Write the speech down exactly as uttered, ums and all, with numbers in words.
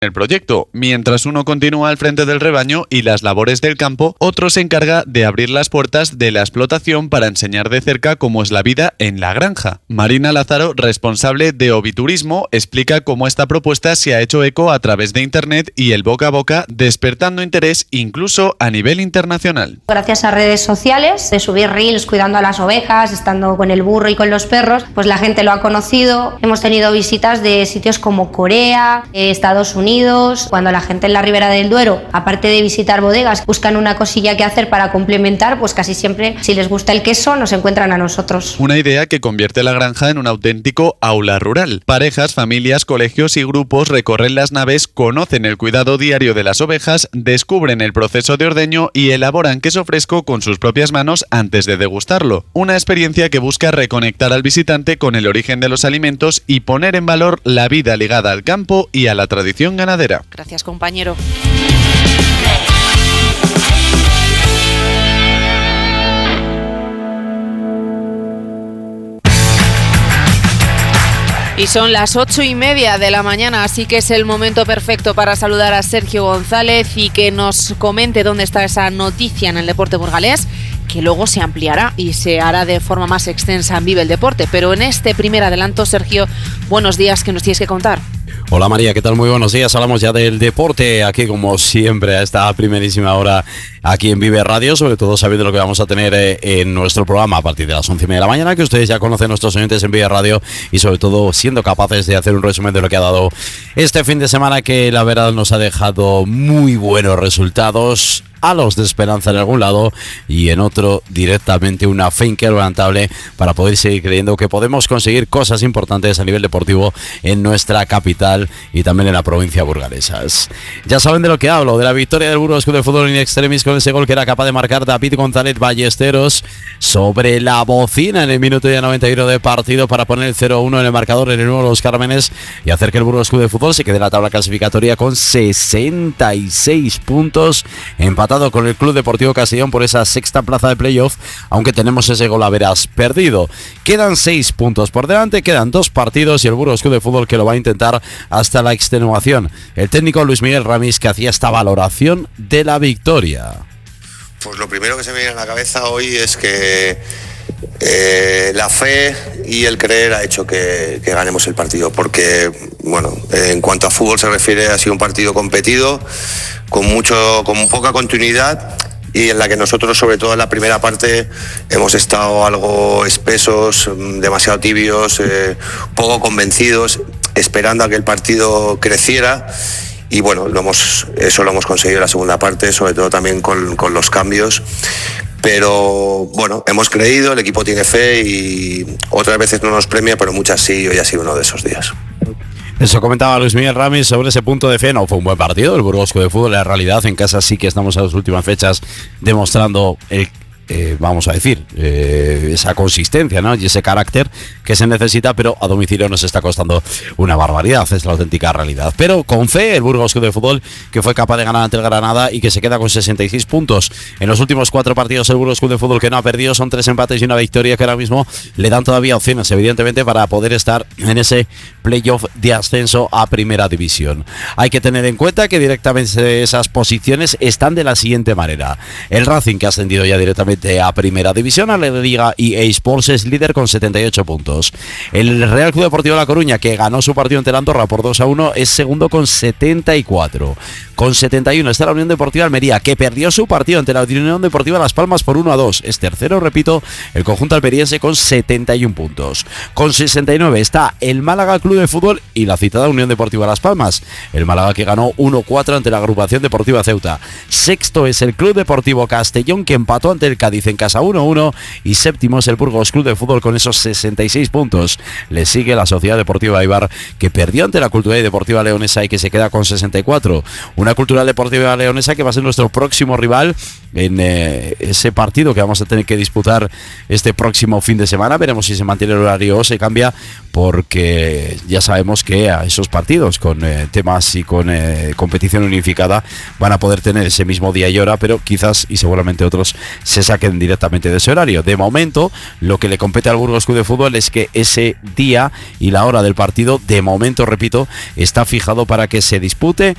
el proyecto. Mientras uno continúa al frente del rebaño y las labores del campo, otro se encarga de abrir las puertas de la explotación para enseñar de cerca cómo es la vida en la granja. Marina Lázaro, responsable de Oviturismo, explica cómo esta propuesta se ha hecho eco a través de internet y el boca a boca, despertando interés incluso a nivel internacional. Gracias a redes sociales, de subir reels cuidando a las ovejas, estando con el burro y con los perros, pues la gente lo ha conocido. Hemos tenido visitas de sitios como Corea, Estados Unidos. Cuando la gente en la Ribera del Duero, aparte de visitar bodegas, buscan una cosilla que hacer para complementar, pues casi siempre, si les gusta el queso, nos encuentran a nosotros. Una idea que convierte la granja en un auténtico aula rural. Parejas, familias, colegios y grupos recorren las naves, conocen el cuidado diario de las ovejas, descubren el proceso de ordeño y elaboran queso fresco con sus propias manos antes de degustarlo. Una experiencia que busca reconectar al visitante con el origen de los alimentos y poner en valor la vida ligada al campo y a la tradición ganadera. Gracias, compañero. Y son las ocho y media de la mañana, así que es el momento perfecto para saludar a Sergio González y que nos comente dónde está esa noticia en el deporte burgalés, que luego se ampliará y se hará de forma más extensa en Vive el Deporte. Pero en este primer adelanto, Sergio, buenos días, ¿qué nos tienes que contar? Hola María, ¿qué tal? Muy buenos días. Hablamos ya del deporte aquí como siempre a esta primerísima hora aquí en Vive Radio, sobre todo sabiendo lo que vamos a tener eh, en nuestro programa a partir de las once y media de la mañana, que ustedes ya conocen, nuestros oyentes en Vive Radio, y sobre todo siendo capaces de hacer un resumen de lo que ha dado este fin de semana, que la verdad nos ha dejado muy buenos resultados, a los de esperanza en algún lado y en otro directamente una fe inquebrantable para poder seguir creyendo que podemos conseguir cosas importantes a nivel deportivo en nuestra capital y también en la provincia burgalesas. Ya saben de lo que hablo, de la victoria del Burgos Club de Fútbol in extremis con ese gol que era capaz de marcar David González Ballesteros sobre la bocina en el minuto ya noventa y uno de partido para poner el cero uno en el marcador en el nuevo Los Cármenes y hacer que el Burgos Club de Fútbol se quede en la tabla clasificatoria con sesenta y seis puntos, empatado con el Club Deportivo Castellón por esa sexta plaza de playoff, aunque tenemos ese gol a veras perdido. Quedan seis puntos por delante, quedan dos partidos y el Burgos Club de Fútbol que lo va a intentar hasta la extenuación. El técnico Luis Miguel Ramis, que hacía esta valoración de la victoria. Pues lo primero que se me viene a la cabeza hoy es que eh, la fe y el creer ha hecho que, que ganemos el partido, porque bueno, en cuanto a fútbol se refiere, ha sido un partido competido, con mucho, con poca continuidad, y en la que nosotros, sobre todo en la primera parte, hemos estado algo espesos, demasiado tibios, eh, poco convencidos, esperando a que el partido creciera. Y bueno, lo hemos, eso lo hemos conseguido en la segunda parte, sobre todo también con, con los cambios. Pero bueno, hemos creído, el equipo tiene fe y otras veces no nos premia, pero muchas sí, y hoy ha sido uno de esos días. Eso comentaba Luis Miguel Ramis sobre ese punto de fe. No fue un buen partido el Burgos Club de Fútbol, en realidad en casa sí que estamos a las últimas fechas demostrando el Eh, vamos a decir, eh, esa consistencia, ¿no? Y ese carácter que se necesita, pero a domicilio nos está costando una barbaridad, es la auténtica realidad. Pero con fe, el Burgos Club de Fútbol, que fue capaz de ganar ante el Granada y que se queda con sesenta y seis puntos. En los últimos cuatro partidos el Burgos Club de Fútbol que no ha perdido, son tres empates y una victoria, que ahora mismo le dan todavía opciones, evidentemente, para poder estar en ese playoff de ascenso a Primera División. Hay que tener en cuenta que directamente esas posiciones están de la siguiente manera. El Racing, que ha ascendido ya directamente a Primera División, a la Liga y E A Sports, es líder con setenta y ocho puntos. El Real Club Deportivo La Coruña, que ganó su partido ante el Andorra por dos a uno, es segundo con setenta y cuatro. Con setenta y uno está la Unión Deportiva Almería, que perdió su partido ante la Unión Deportiva Las Palmas por uno a dos. Es tercero, repito, el conjunto almeriense con setenta y uno puntos. Con sesenta y nueve está el Málaga Club de Fútbol y la citada Unión Deportiva Las Palmas. El Málaga, que ganó uno a cuatro ante la Agrupación Deportiva Ceuta. Sexto es el Club Deportivo Castellón, que empató ante el Cádiz en casa uno a uno. Y séptimo es el Burgos Club de Fútbol con esos sesenta y seis puntos. Le sigue la Sociedad Deportiva Eibar, que perdió ante la Cultural Deportiva Leonesa y que se queda con sesenta y cuatro. Una Cultural Deportiva Leonesa que va a ser nuestro próximo rival en eh, ese partido que vamos a tener que disputar este próximo fin de semana. Veremos si se mantiene el horario o se cambia, porque ya sabemos que a esos partidos con eh, temas y con eh, competición unificada van a poder tener ese mismo día y hora, pero quizás y seguramente otros se saquen saquen directamente de ese horario. De momento, lo que le compete al Burgos Club de Fútbol es que ese día y la hora del partido, de momento, repito, está fijado para que se dispute